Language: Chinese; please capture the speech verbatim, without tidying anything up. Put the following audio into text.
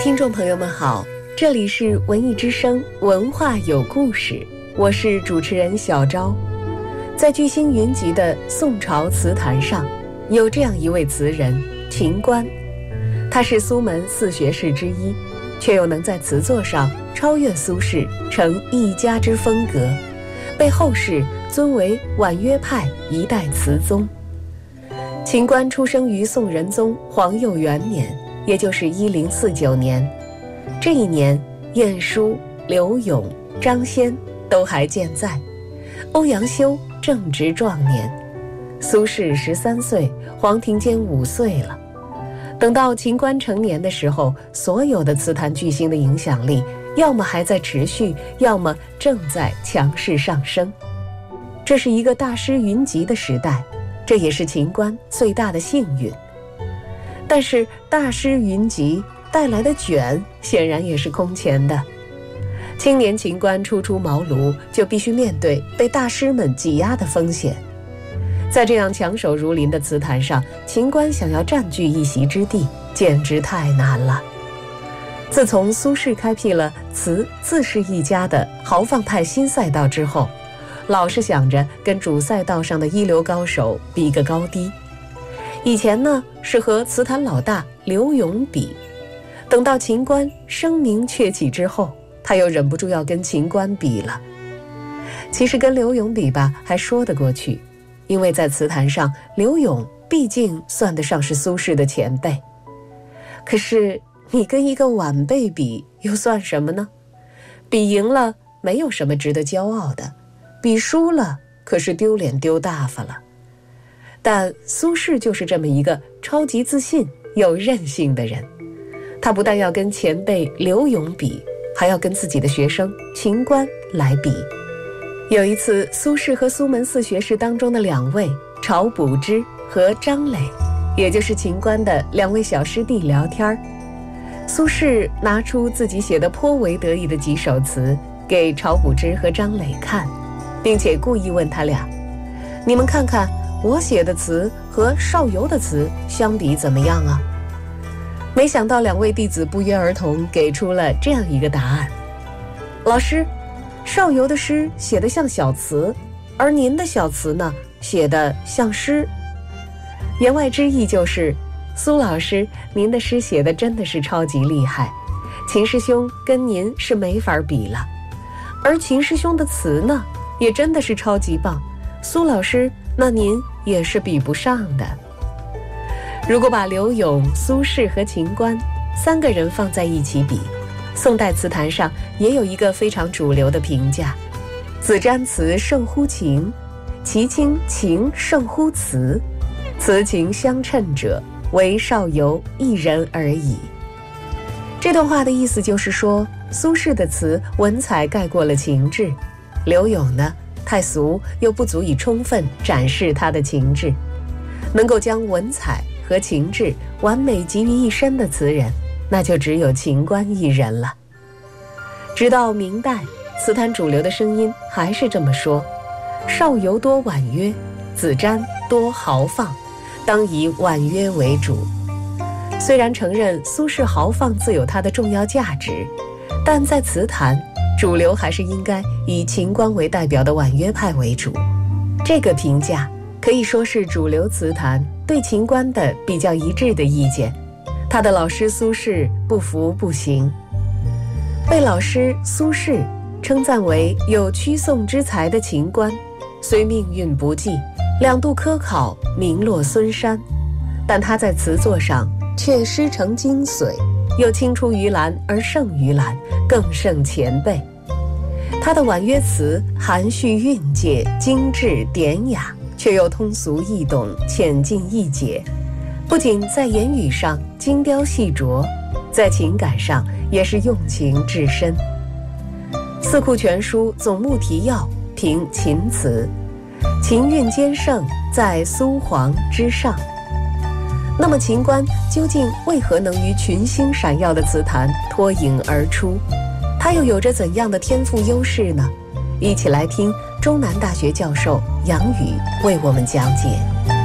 听众朋友们好，这里是文艺之声文化有故事，我是主持人小昭。在巨星云集的宋朝词坛上，有这样一位词人秦观，他是苏门四学士之一，却又能在词作上超越苏轼，成一家之风格，被后世尊为婉约派一代词宗。秦观出生于宋仁宗皇佑元年，也就是一零四九年。这一年，晏殊、柳永、张先都还健在，欧阳修正值壮年，苏轼十三岁，黄庭坚五岁了。等到秦观成年的时候，所有的词坛巨星的影响力，要么还在持续，要么正在强势上升。这是一个大师云集的时代，这也是秦观最大的幸运。但是大师云集带来的卷显然也是空前的。青年秦观初出茅庐，就必须面对被大师们挤压的风险。在这样强手如林的词坛上，秦观想要占据一席之地，简直太难了。自从苏轼开辟了词自是一家的豪放派新赛道之后，老是想着跟主赛道上的一流高手比个高低。以前呢，是和词坛老大柳永比，等到秦观声名鹊起之后，他又忍不住要跟秦观比了。其实跟柳永比吧，还说得过去，因为在词坛上，柳永毕竟算得上是苏轼的前辈。可是你跟一个晚辈比，又算什么呢？比赢了没有什么值得骄傲的，比输了可是丢脸丢大发了。但苏轼就是这么一个超级自信又任性的人，他不但要跟前辈柳永比，还要跟自己的学生秦观来比。有一次，苏轼和苏门四学士当中的两位晁补之和张磊，也就是秦观的两位小师弟聊天，苏轼拿出自己写的颇为得意的几首词给晁补之和张磊看，并且故意问他俩：你们看看我写的词和邵游的词相比怎么样啊？没想到两位弟子不约而同给出了这样一个答案：老师，邵游的诗写得像小词，而您的小词呢，写得像诗。言外之意就是，苏老师，您的诗写得真的是超级厉害，秦师兄跟您是没法比了。而秦师兄的词呢，也真的是超级棒，苏老师，那您也是比不上的。如果把柳永、苏轼和秦观三个人放在一起比，宋代词坛上也有一个非常主流的评价：子瞻词胜乎情，其卿情胜乎词，词情相称者，唯邵游一人而已。这段话的意思就是说，苏轼的词文采盖过了情志，柳永呢太俗，又不足以充分展示他的情志。能够将文采和情志完美集于一身的词人，那就只有秦观一人了。直到明代，词坛主流的声音还是这么说：邵游多婉约，子瞻多豪放，当以婉约为主。虽然承认苏轼豪放自有它的重要价值，但在词坛，主流还是应该以秦观为代表的婉约派为主。这个评价可以说是主流词坛对秦观的比较一致的意见。他的老师苏轼不服不行。被老师苏轼称赞为有曲颂之才的秦观，虽命运不济，两度科考名落孙山，但他在词作上却师承精髓，又青出于蓝而胜于蓝，更胜前辈。他的婉约词含蓄蕴藉，精致典雅，却又通俗易懂，浅近易解。不仅在言语上精雕细琢，在情感上也是用情至深。四库全书总目提要评秦词：情韵兼胜，在苏黄之上。那么秦观究竟为何能于群星闪耀的词坛脱颖而出？他又有着怎样的天赋优势呢？一起来听中南大学教授杨宇为我们讲解。